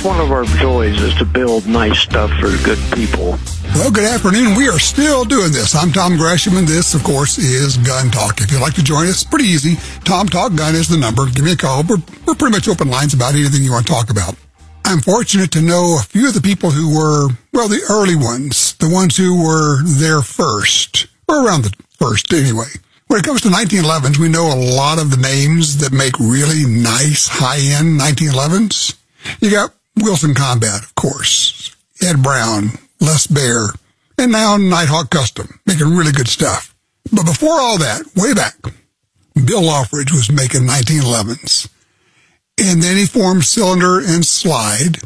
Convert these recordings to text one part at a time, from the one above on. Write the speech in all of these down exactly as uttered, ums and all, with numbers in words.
one of our joys is to build nice stuff for good people. Well, good afternoon. We are still doing this. I'm Tom Gresham, and this, of course, is Gun Talk. If you'd like to join us, pretty easy. Tom Talk Gun is the number. Give me a call. We're, we're pretty much open lines about anything you want to talk about. I'm fortunate to know a few of the people who were, well, the early ones, the ones who were there first, or around the first anyway. When it comes to nineteen elevens, we know a lot of the names that make really nice, high-end nineteen elevens. You got Wilson Combat, of course, Ed Brown, Les Baer, and now Nighthawk Custom, making really good stuff. But before all that, way back, Bill Loffridge was making nineteen elevens. And then he formed Cylinder and Slide.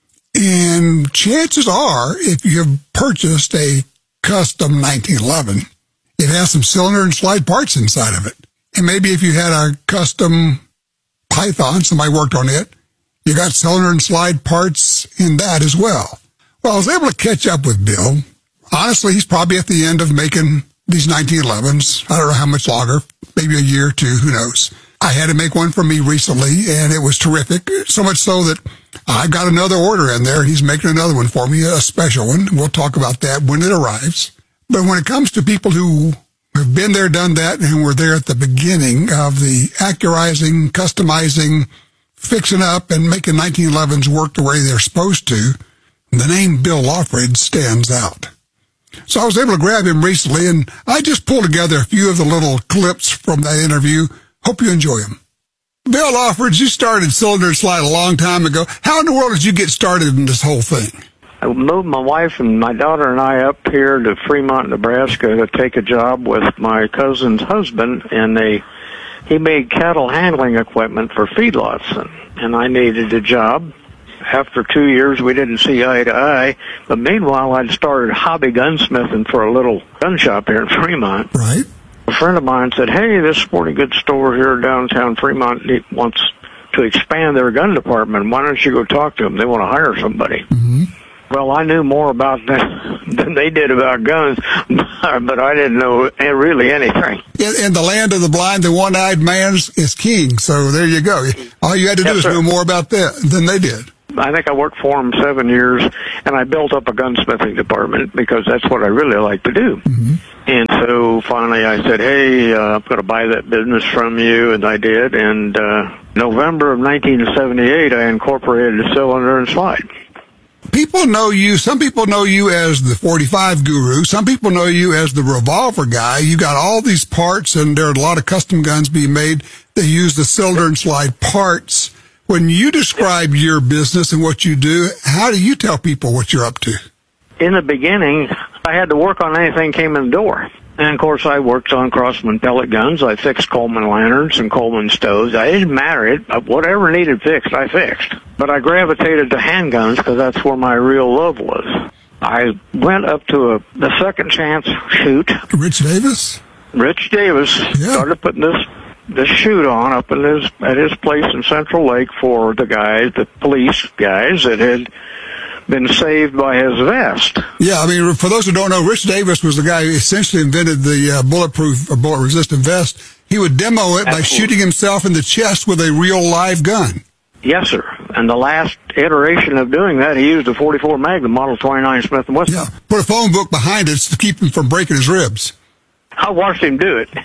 And chances are, if you have purchased a custom nineteen eleven, it has some cylinder and slide parts inside of it. And maybe if you had a custom Python, somebody worked on it, you got cylinder and slide parts in that as well. Well, I was able to catch up with Bill. Honestly, he's probably at the end of making these nineteen elevens. I don't know how much longer, maybe a year or two, who knows. I had to make one for me recently, and it was terrific, so much so that I got another order in there, and he's making another one for me, a special one. We'll talk about that when it arrives. But when it comes to people who have been there, done that, and were there at the beginning of the accurizing, customizing, fixing up, and making nineteen elevens work the way they're supposed to, the name Bill Loffridge stands out. So I was able to grab him recently, and I just pulled together a few of the little clips from that interview. Hope you enjoy them. Bill Loffridge, you started Cylinder and Slide a long time ago. How in the world did you get started in this whole thing? I moved my wife and my daughter and I up here to Fremont, Nebraska to take a job with my cousin's husband, and they, he made cattle handling equipment for feedlots, and, and I needed a job. After two years, we didn't see eye to eye, but meanwhile, I'd started hobby gunsmithing for a little gun shop here in Fremont. Right. A friend of mine said, hey, this sporting goods store here downtown Fremont wants to expand their gun department. Why don't you go talk to them? They want to hire somebody. Mm-hmm. Well, I knew more about that than they did about guns, but I didn't know really anything. In, in the land of the blind, the one-eyed man is king. So there you go. All you had to do yes, is sir. know more about that than they did. I think I worked for them seven years, and I built up a gunsmithing department because that's what I really like to do. Mm-hmm. And so finally I said, hey, uh, I'm going to buy that business from you, and I did. And uh, November of nineteen seventy-eight, I incorporated Cylinder and Slide. People know you, some people know you as the forty-five guru, some people know you as the revolver guy. You got all these parts, and there are a lot of custom guns being made that use the Cylinder and Slide parts. When you describe your business and what you do, how do you tell people what you're up to? In the beginning, I had to work on anything came in the door. And, of course, I worked on Crossman pellet guns. I fixed Coleman lanterns and Coleman stoves. I didn't matter it. Whatever needed fixed, I fixed. But I gravitated to handguns because that's where my real love was. I went up to a, the Second Chance shoot. Rich Davis? Rich Davis Yeah. started putting this this shoot on up in his at his place in Central Lake for the guys, the police guys that had been saved by his vest. Yeah, I mean, for those who don't know, Rich Davis was the guy who essentially invented the uh, bulletproof or bullet-resistant vest. He would demo it by Absolutely. shooting himself in the chest with a real live gun. Yes, sir. And the last iteration of doing that, he used a forty-four Magnum Model twenty-nine Smith and Wesson. Yeah, put a phone book behind it to keep him from breaking his ribs. I watched him do it.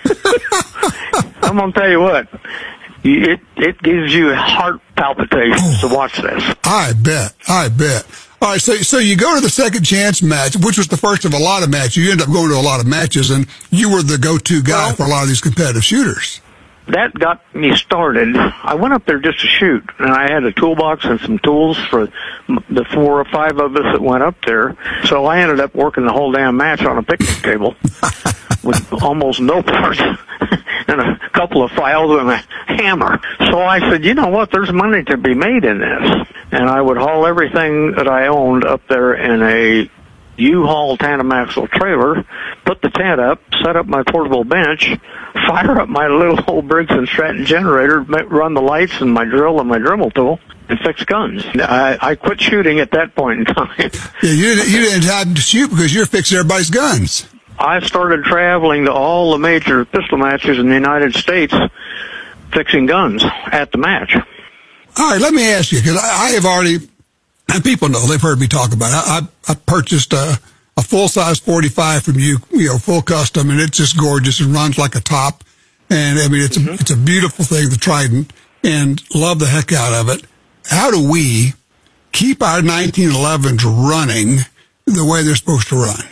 I'm going to tell you what. It it gives you heart palpitations to watch this. I bet. I bet. All right, so so you go to the Second Chance match, which was the first of a lot of matches. You end up going to a lot of matches, and you were the go-to guy Well, for a lot of these competitive shooters. That got me started. I went up there just to shoot, and I had a toolbox and some tools for the four or five of us that went up there. So I ended up working the whole damn match on a picnic table with almost no parts and a couple of files and a hammer. So I said, you know what, there's money to be made in this. And I would haul everything that I owned up there in a U-Haul tandem axle trailer, put the tent up, set up my portable bench, fire up my little old Briggs and Stratton generator, run the lights and my drill and my Dremel tool, and fix guns. I, I quit shooting at that point in time. Yeah, you didn't, you didn't have to shoot because you're fixing everybody's guns. I started traveling to all the major pistol matches in the United States, fixing guns at the match. All right, let me ask you, because I, I have already and people know, they've heard me talk about it. I, I, I purchased a, a full-size forty-five from you, you know, full custom, and it's just gorgeous. It runs like a top. And, I mean, it's mm-hmm. a, it's a beautiful thing, the Trident, and love the heck out of it. How do we keep our nineteen elevens running the way they're supposed to run?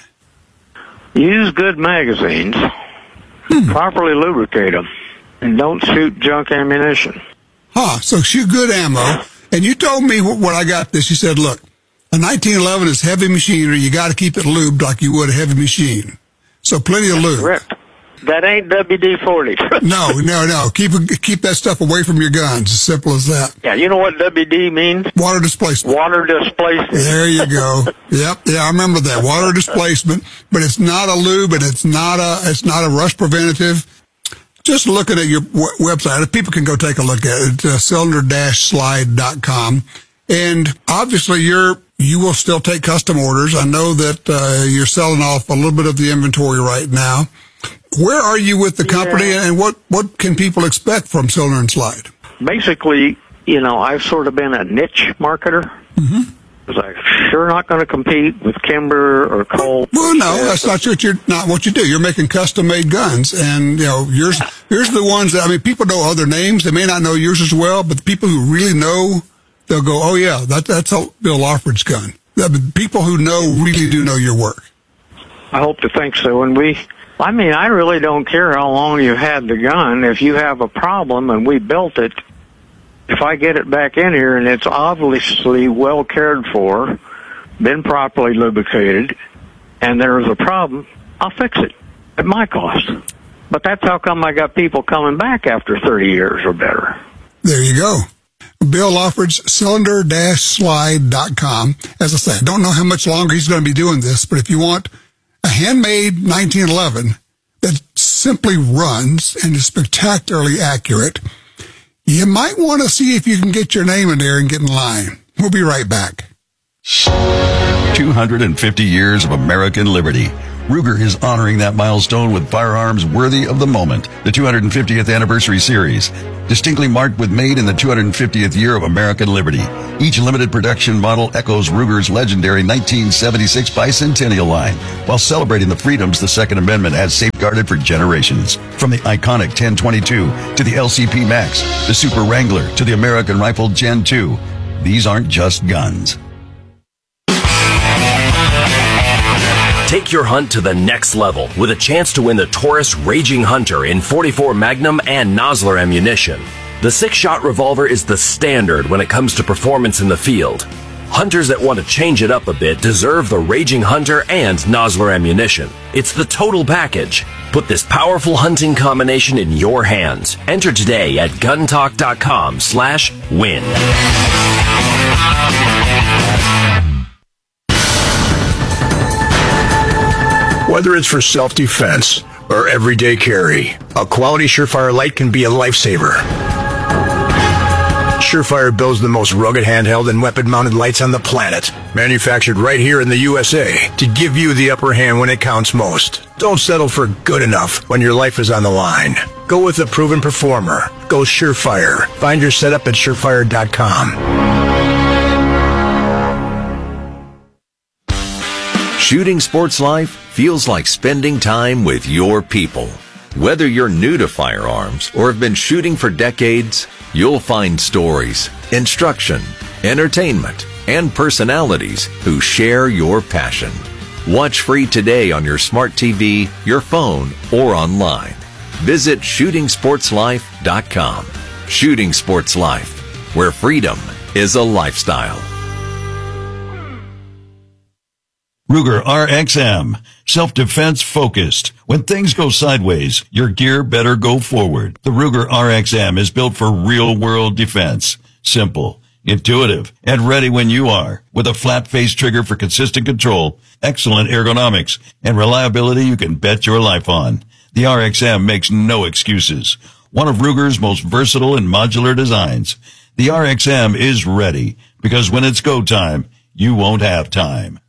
Use good magazines, hmm. properly lubricate them, and don't shoot junk ammunition. Huh, so shoot good ammo. And you told me when I got this, you said, look, a nineteen eleven is heavy machinery. You got to keep it lubed like you would a heavy machine. So plenty of lube. Correct. That ain't W D forty. no, no, no. Keep keep that stuff away from your guns. As simple as that. Yeah, you know what W D means? Water displacement. Water displacement. There you go. Yep, yeah, I remember that. Water displacement, but it's not a lube and it's not a it's not a rust preventative. Just looking at your w- website, people can go take a look at it. Uh, cylinder dash slide dot com, and obviously you're you will still take custom orders. I know that uh, you're selling off a little bit of the inventory right now. Where are you with the company, yeah. and what, what can people expect from Cylinder and Slide? Basically, you know, I've sort of been a niche marketer. Mm-hmm. Because I'm sure not going to compete with Kimber or Colt. Well, no, that's not what you're not what you do. You're making custom-made guns, and you know, yours yours are the ones that I mean, people know other names. They may not know yours as well, but the people who really know, they'll go, "Oh yeah, that that's a Bill Lawford's gun." The people who know really do know your work. I hope to think so, and we. I mean, I really don't care how long you've had the gun. If you have a problem and we built it, if I get it back in here and it's obviously well cared for, been properly lubricated, and there's a problem, I'll fix it at my cost. But that's how come I got people coming back after thirty years or better. There you go. Bill Lawford's cylinder dash slide dot com. As I say, I don't know how much longer he's going to be doing this, but if you want a handmade nineteen eleven that simply runs and is spectacularly accurate, you might want to see if you can get your name in there and get in line. We'll be right back. two hundred fifty years of American liberty. Ruger is honoring that milestone with firearms worthy of the moment. The two hundred fiftieth Anniversary Series, distinctly marked with made in the two hundred fiftieth year of American liberty. Each limited production model echoes Ruger's legendary nineteen seventy-six bicentennial line, while celebrating the freedoms the Second Amendment has safeguarded for generations. From the iconic ten twenty-two to the L C P Max, the Super Wrangler to the American Rifle Gen two. These aren't just guns. Take your hunt to the next level with a chance to win the Taurus Raging Hunter in forty-four Magnum and Nosler ammunition. The six-shot revolver is the standard when it comes to performance in the field. Hunters that want to change it up a bit deserve the Raging Hunter and Nosler ammunition. It's the total package. Put this powerful hunting combination in your hands. Enter today at guntalk.com slash win. Whether it's for self-defense or everyday carry, a quality Surefire light can be a lifesaver. Surefire builds the most rugged handheld and weapon-mounted lights on the planet, manufactured right here in the U S A to give you the upper hand when it counts most. Don't settle for good enough when your life is on the line. Go with a proven performer. Go Surefire. Find your setup at surefire dot com. Shooting Sports Life feels like spending time with your people. Whether you're new to firearms or have been shooting for decades, you'll find stories, instruction, entertainment, and personalities who share your passion. Watch free today on your smart T V, your phone, or online. Visit shooting sports life dot com. Shooting Sports Life, where freedom is a lifestyle. Ruger R X M, self-defense focused. When things go sideways, your gear better go forward. The Ruger R X M is built for real-world defense. Simple, intuitive, and ready when you are. With a flat-face trigger for consistent control, excellent ergonomics, and reliability you can bet your life on. The R X M makes no excuses. One of Ruger's most versatile and modular designs. The R X M is ready, because when it's go time, you won't have time.